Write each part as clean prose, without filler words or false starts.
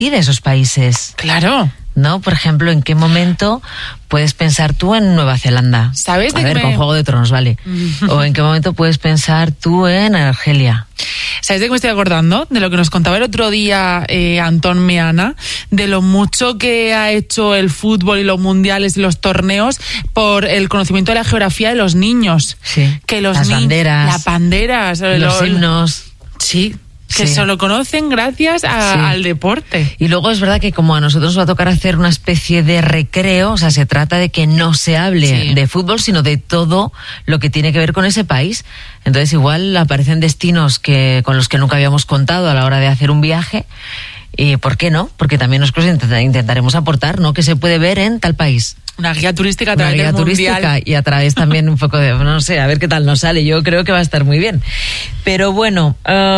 ir a esos países. Claro. ¿No? Por ejemplo, ¿en qué momento puedes pensar tú en Nueva Zelanda? ¿Sabes? Con Juego de Tronos, vale. O ¿en qué momento puedes pensar tú en Argelia? ¿Sabes de qué me estoy acordando? De lo que nos contaba el otro día Antón Meana, de lo mucho que ha hecho el fútbol y los mundiales y los torneos por el conocimiento de la geografía de los niños. Sí. Que los las banderas. Las banderas. Los himnos. Sí. Que sí. solo conocen gracias al deporte. Y luego es verdad que como a nosotros nos va a tocar hacer una especie de recreo, o sea, se trata de que no se hable de fútbol, sino de todo lo que tiene que ver con ese país. Entonces igual aparecen destinos con los que nunca habíamos contado a la hora de hacer un viaje. ¿Y por qué no? Porque también nosotros intentaremos aportar, ¿no? Que se puede ver en tal país. Una guía turística a través del mundial. Una guía turística y a través también un poco de, no sé, a ver qué tal nos sale. Yo creo que va a estar muy bien. Pero bueno,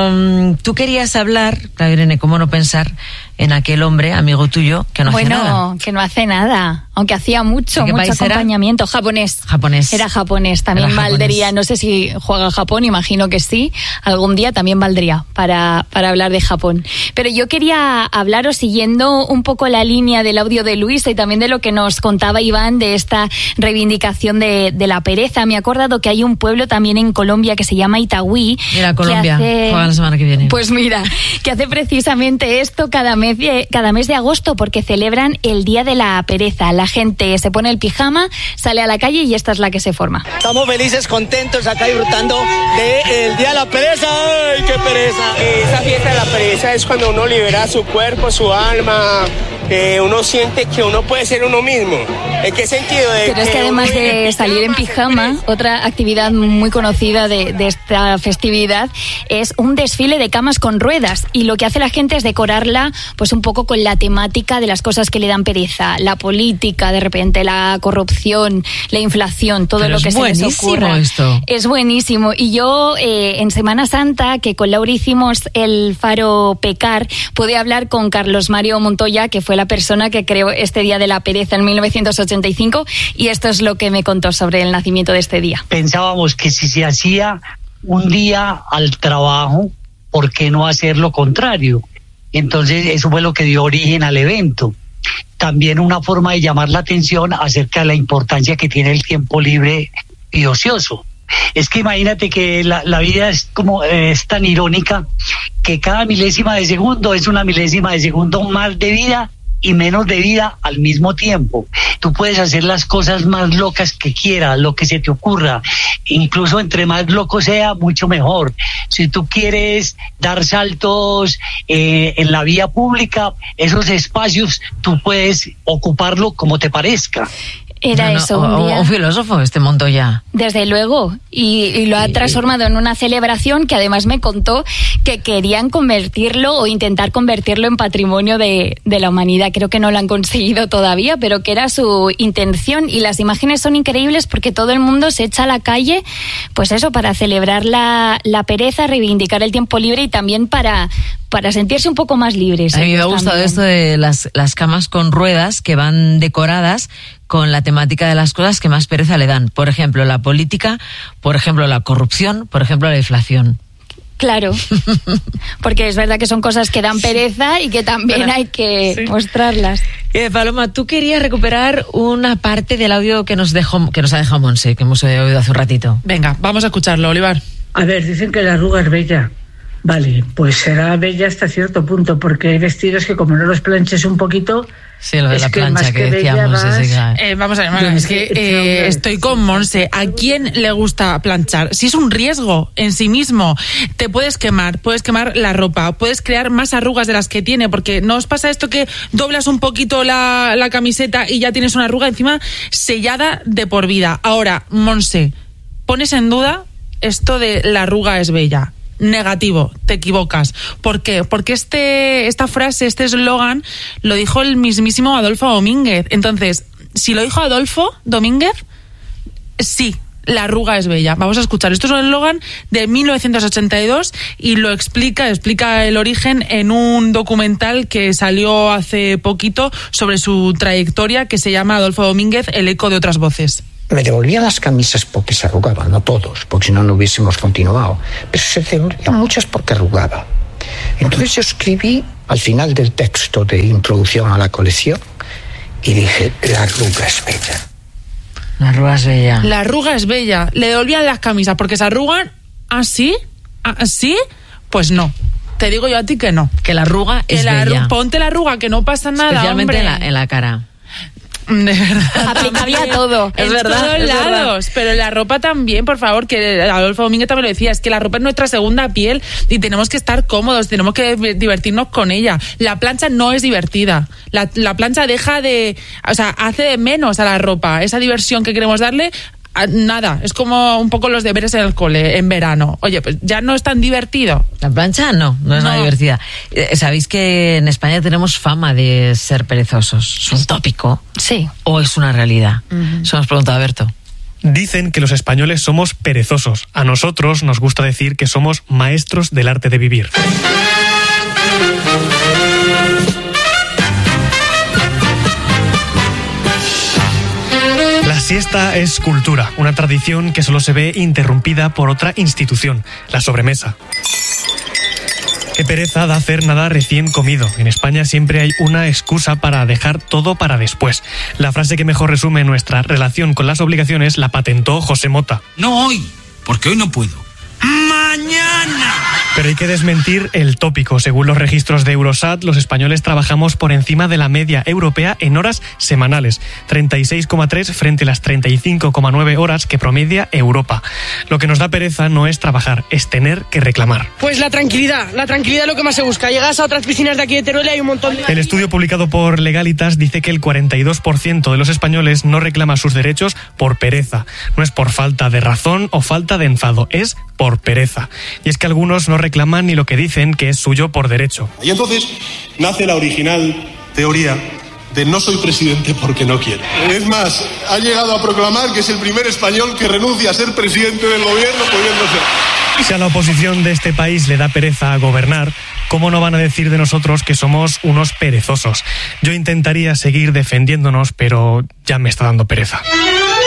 tú querías hablar, claro, Irene, ¿cómo no pensar en aquel hombre, amigo tuyo, que no hace nada? Bueno, que no hace nada, aunque hacía mucho acompañamiento. Japonés. Era japonés, también valdría, no sé si juega Japón, imagino que sí, algún día también valdría para hablar de Japón. Pero yo quería hablaros siguiendo un poco la línea del audio de Luisa y también de lo que nos contaba Iván de esta reivindicación de la pereza. Me he acordado que hay un pueblo también en Colombia que se llama Itagüí. Mira, Colombia, juega la semana que viene. Pues mira, que hace precisamente esto cada mes de agosto, porque celebran el Día de la Pereza. La gente se pone el pijama, sale a la calle y esta es la que se forma. Estamos felices, contentos acá disfrutando del Día de la Pereza. ¡Ay, qué pereza! Esa fiesta de la pereza es cuando uno libera su cuerpo, su alma, que uno siente que uno puede ser uno mismo. ¿En qué sentido? Pero es que además de salir en pijama, otra actividad muy conocida de esta festividad es un desfile de camas con ruedas, y lo que hace la gente es decorarla pues un poco con la temática de las cosas que le dan pereza, la política, de repente la corrupción, la inflación, todo lo que se les ocurra. Esto. Es buenísimo. Y yo en Semana Santa, que con Laura hicimos el Faro Pecar, pude hablar con Carlos Mario Montoya, que fue la persona que creó este Día de la Pereza en 1985, y esto es lo que me contó sobre el nacimiento de este día. Pensábamos que si se hacía un día al trabajo, ¿por qué no hacer lo contrario? Entonces eso fue lo que dio origen al evento. También una forma de llamar la atención acerca de la importancia que tiene el tiempo libre y ocioso. Es que imagínate que la vida es tan irónica que cada milésima de segundo es una milésima de segundo más de vida y menos de vida al mismo tiempo. Tú puedes hacer las cosas más locas que quieras, lo que se te ocurra. Incluso entre más loco sea, mucho mejor. Si tú quieres dar saltos en la vía pública, esos espacios tú puedes ocuparlo como te parezca. Era eso, un día. Un filósofo Montoya. Desde luego, y lo ha transformado en una celebración que además me contó que querían convertirlo o intentar convertirlo en patrimonio de la humanidad. Creo que no lo han conseguido todavía, pero que era su intención, y las imágenes son increíbles porque todo el mundo se echa a la calle, pues eso, para celebrar la pereza, reivindicar el tiempo libre y también para sentirse un poco más libres. A mí me ha gustado esto de las camas con ruedas que van decoradas con la temática de las cosas que más pereza le dan. Por ejemplo, la política, por ejemplo, la corrupción, por ejemplo, la inflación. Claro, porque es verdad que son cosas que dan pereza y que también hay que mostrarlas. Paloma, tú querías recuperar una parte del audio que nos ha dejado Monse, que hemos oído hace un ratito. Venga, vamos a escucharlo, Olivar. A ver, dicen que la arruga es bella. Vale, pues será bella hasta cierto punto, porque hay vestidos que como no los planches un poquito... Sí, lo de la plancha que decíamos. Vamos a ver, es que estoy con Monse. ¿A quién le gusta planchar? Si es un riesgo en sí mismo, te puedes quemar la ropa, puedes crear más arrugas de las que tiene, porque ¿no os pasa esto que doblas un poquito la camiseta y ya tienes una arruga encima sellada de por vida? Ahora, Monse, ¿pones en duda esto de la arruga es bella? Negativo, te equivocas. ¿Por qué? Porque esta frase, este eslogan, lo dijo el mismísimo Adolfo Domínguez. Entonces, si lo dijo Adolfo Domínguez, sí, la arruga es bella. Vamos a escuchar. Esto es un eslogan de 1982 y lo explica el origen en un documental que salió hace poquito sobre su trayectoria, que se llama Adolfo Domínguez, el eco de otras voces. Me devolvía las camisas porque se arrugaban, no todos, porque si no, no hubiésemos continuado. Pero se devolvían muchas porque arrugaba. Entonces yo escribí al final del texto de introducción a la colección y dije, la arruga es bella. La arruga es bella. La arruga es bella. Le devolvían las camisas porque se arrugan así, así, pues no. Te digo yo a ti que no. Que la arruga es bella. Ponte la arruga, que no pasa nada, especialmente hombre. en la cara. De verdad. Aplicable a todo. En todos lados. Pero en la ropa también, por favor, que Adolfo Domínguez también lo decía, es que la ropa es nuestra segunda piel y tenemos que estar cómodos, tenemos que divertirnos con ella. La plancha no es divertida. La plancha deja de... O sea, hace de menos a la ropa. Esa diversión que queremos darle... Nada, es como un poco los deberes en el cole en verano. Oye, pues ya no es tan divertido. La plancha no es nada divertida. ¿Sabéis que en España tenemos fama de ser perezosos? ¿Es un tópico? Sí. ¿O es una realidad? Eso nos pregunta Berto. Dicen que los españoles somos perezosos. A nosotros nos gusta decir que somos maestros del arte de vivir. La siesta es cultura, una tradición que solo se ve interrumpida por otra institución, la sobremesa. Qué pereza da hacer nada recién comido. En España siempre hay una excusa para dejar todo para después. La frase que mejor resume nuestra relación con las obligaciones la patentó José Mota. No hoy, porque hoy no puedo. ¡Mañana! Pero hay que desmentir el tópico. Según los registros de Eurostat, los españoles trabajamos por encima de la media europea en horas semanales, 36,3 frente a las 35,9 horas que promedia Europa. Lo que nos da pereza no es trabajar, es tener que reclamar. Pues la tranquilidad es lo que más se busca. Llegas a otras piscinas de aquí de Teruel y hay un montón de... El estudio publicado por Legalitas dice que el 42% de los españoles no reclama sus derechos por pereza. No es por falta de razón o falta de enfado, es por pereza. Y es que algunos no reclaman ni lo que dicen que es suyo por derecho. Y entonces nace la original teoría de no soy presidente porque no quiero. Es más, ha llegado a proclamar que es el primer español que renuncia a ser presidente del gobierno pudiendo ser. Si a la oposición de este país le da pereza a gobernar, ¿cómo no van a decir de nosotros que somos unos perezosos? Yo intentaría seguir defendiéndonos, pero ya me está dando pereza.